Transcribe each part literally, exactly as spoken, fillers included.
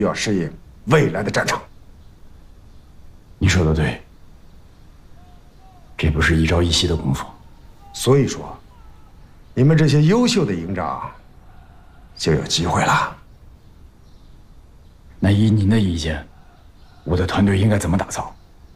又要适应未来的战场。 你说的对，这不是一朝一夕的功夫。 所以说，你们这些优秀的营长就有机会了。 那依您的意见，我的团队应该怎么打造？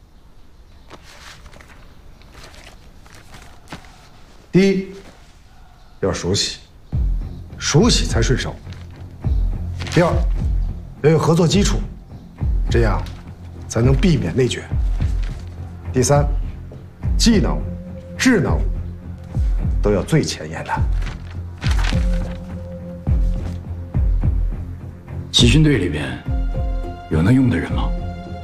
第一，要熟悉，熟悉才顺手。第二，要有合作基础，这样才能避免内卷。第三，技能、智能都要最前沿的。 集训队里边有能用的人吗？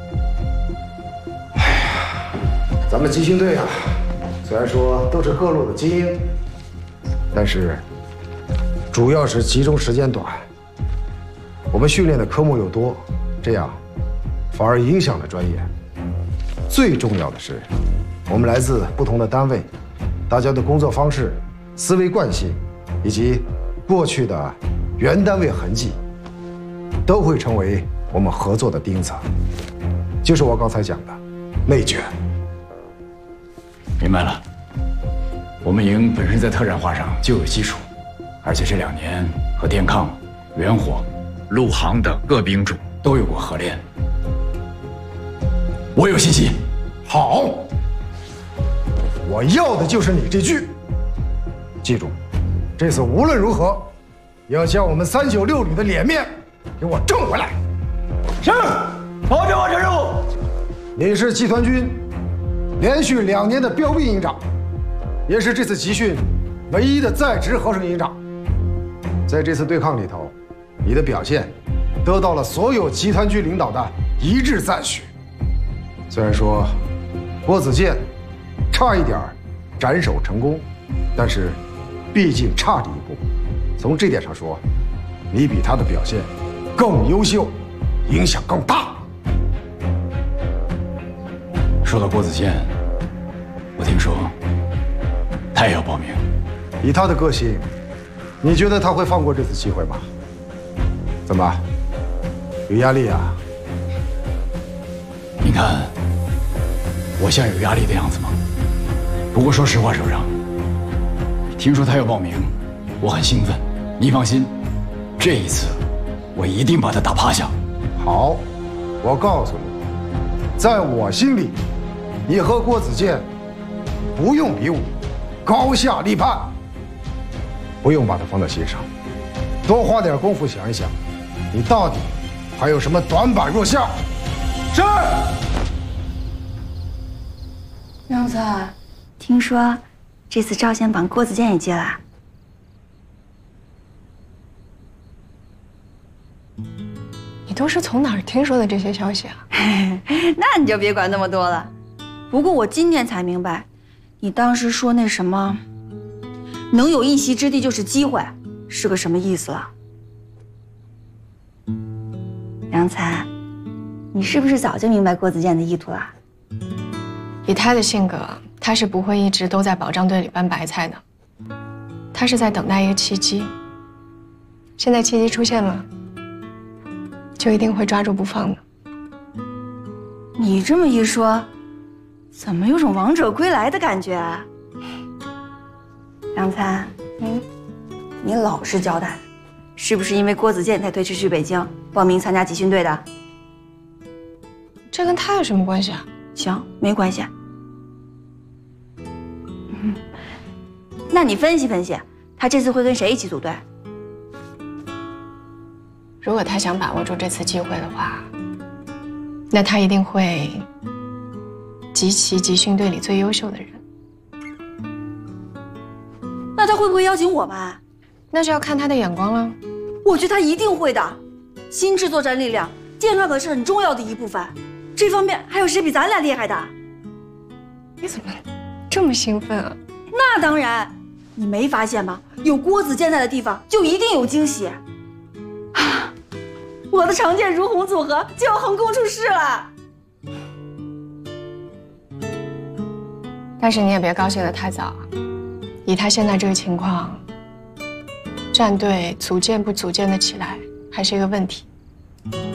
哎呀，咱们集训队啊，虽然说都是各路的精英，但是主要是集中时间短，我们训练的科目又多，这样反而影响了专业。最重要的是，我们来自不同的单位，大家的工作方式、思维惯性以及过去的原单位痕迹，都会成为我们合作的钉子，就是我刚才讲的内卷。 明白了，我们营本身在特战化上就有基础，而且这两年和电抗、远火、陆航等各兵种都有过合练，我有信心。 好，我要的就是你这句。记住，这次无论如何，也要将我们三九六旅的脸面给我挣回来。 是，保证完成任务。 你是集团军连续两年的标兵营长，也是这次集训唯一的在职合成营长。在这次对抗里头，你的表现得到了所有集团军领导的一致赞许。虽然说郭子健差一点斩首成功，但是毕竟差这一步。从这点上说，你比他的表现更优秀，影响更大。 说到郭子健，我听说他也要报名。 以他的个性，你觉得他会放过这次机会吗？怎么，有压力啊？ 你看，我像有压力的样子吗？不过说实话，首长，听说他要报名，我很兴奋。你放心，这一次我一定把他打趴下。 好，我告诉你，在我心里，你和郭子健不用比武，高下立判，不用把他放在心上，多花点功夫想一想，你到底还有什么短板弱项？是。 杨子，听说这次赵县榜郭子健也接了。 你都是从哪儿听说的这些消息啊？ 那你就别管那么多了。不过我今天才明白，你当时说那什么“能有一席之地就是机会”是个什么意思了。杨才，你是不是早就明白郭子健的意图了？ 以他的性格，他是不会一直都在保障队里搬白菜的。他是在等待一个契机。现在契机出现了，就一定会抓住不放的。 你这么一说，怎么有种王者归来的感觉啊？杨才，嗯，你老实交代，是不是因为郭子健才推迟去北京报名参加集训队的？ 这跟他有什么关系啊？ 行，没关系。嗯，那你分析分析，他这次会跟谁一起组队？ 如果他想把握住这次机会的话，那他一定会集齐集训队里最优秀的人。 那他会不会邀请我们？ 那就要看他的眼光了。 我觉得他一定会的。新制作战力量，健康可是很重要的一部分。这方面还有谁比咱俩厉害的？ 你怎么这么兴奋啊？ 那当然，你没发现吗？有郭子健在的地方，就一定有惊喜。啊，我的长剑如虹组合就要横空出世了。 但是你也别高兴得太早啊！以他现在这个情况，战队组建不组建得起来还是一个问题。